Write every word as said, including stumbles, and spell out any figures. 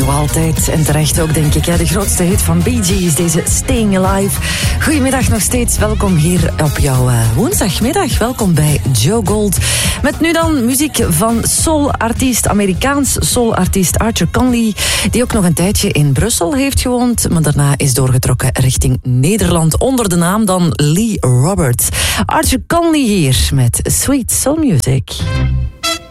nog altijd. En terecht ook, denk ik. Ja, de grootste hit van Bee Gees, deze Staying Alive. Goedemiddag nog steeds. Welkom hier op jouw uh, woensdagmiddag. Welkom bij Joe Gold. Met nu dan muziek van soulartiest, Amerikaans soulartiest Archer Conley, die ook nog een tijdje in Brussel heeft gewoond, maar daarna is doorgetrokken richting Nederland onder de naam dan Lee Roberts. Archer Conley hier met Sweet Soul Music.